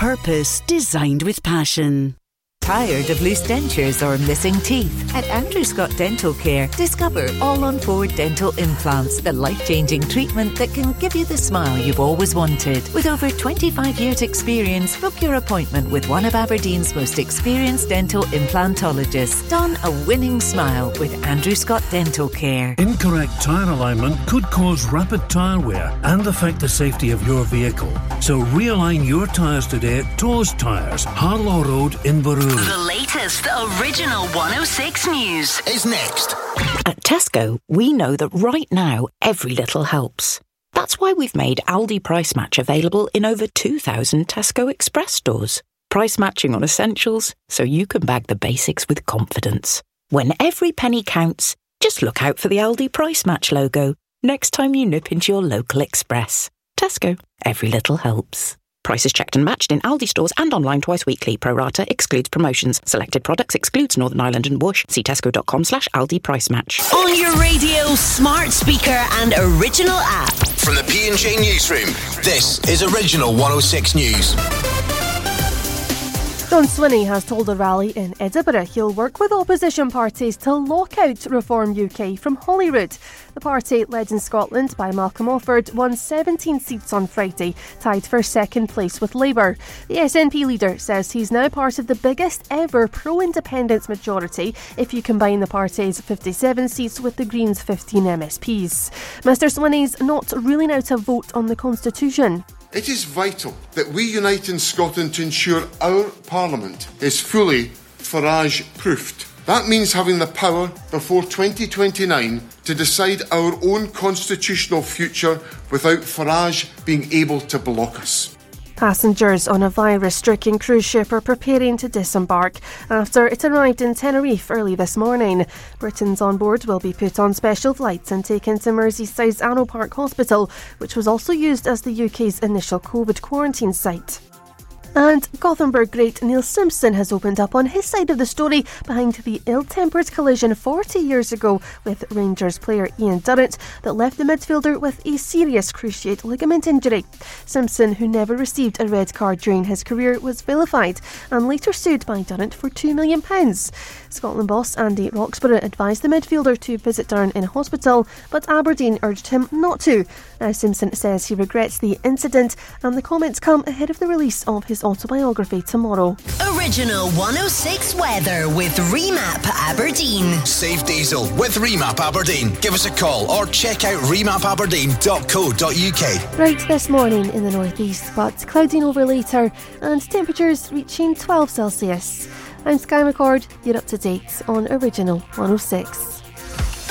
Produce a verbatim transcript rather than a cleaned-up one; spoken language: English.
purpose, designed with passion. Tired of loose dentures or missing teeth? At Andrew Scott Dental Care, discover all-on-four dental implants, the life-changing treatment that can give you the smile you've always wanted. With over twenty-five years experience, book your appointment with one of Aberdeen's most experienced dental implantologists. Don a winning smile with Andrew Scott Dental Care. Incorrect tyre alignment could cause rapid tyre wear and affect the safety of your vehicle. So realign your tyres today at Toes Tyres, Harlaw Road, Inverurie. The latest original one oh six news is next. At Tesco, we know that right now, every little helps. That's why we've made Aldi Price Match available in over two thousand Tesco Express stores. Price matching on essentials, so you can bag the basics with confidence. When every penny counts, just look out for the Aldi Price Match logo next time you nip into your local Express. Tesco, every little helps. Prices checked and matched in Aldi stores and online twice weekly. Pro rata excludes promotions. Selected products excludes Northern Ireland and Whoosh. See tesco.com slash Aldi Price Match. On your radio, smart speaker and original app. From the P and J Newsroom, this is Original one oh six News. John Swinney has told a rally in Edinburgh he'll work with opposition parties to lock out Reform U K from Holyrood. The party, led in Scotland by Malcolm Offord, won seventeen seats on Friday, tied for second place with Labour. The S N P leader says he's now part of the biggest ever pro-independence majority if you combine the party's fifty-seven seats with the Greens' fifteen M S Ps. Mister Swinney's not ruling out a vote on the Constitution. It is vital that we unite in Scotland to ensure our Parliament is fully Farage-proofed. That means having the power before twenty twenty-nine to decide our own constitutional future without Farage being able to block us. Passengers on a virus-stricken cruise ship are preparing to disembark after it arrived in Tenerife early this morning. Britons on board will be put on special flights and taken to Merseyside's Arno Park Hospital, which was also used as the U K's initial COVID quarantine site. And Gothenburg great Neil Simpson has opened up on his side of the story behind the ill-tempered collision forty years ago with Rangers player Ian Durrant that left the midfielder with a serious cruciate ligament injury. Simpson, who never received a red card during his career, was vilified and later sued by Durrant for two million pounds. Scotland boss Andy Roxburgh advised the midfielder to visit Durrant in hospital, but Aberdeen urged him not to. Now Simpson says he regrets the incident, and the comments come ahead of the release of his autobiography tomorrow. Original one oh six weather with Remap Aberdeen. Save diesel with Remap Aberdeen. Give us a call or check out remap aberdeen dot co dot uk. Right this morning in the northeast, but clouding over later and temperatures reaching twelve Celsius. I'm Sky McCord, you're up to date on Original one oh six.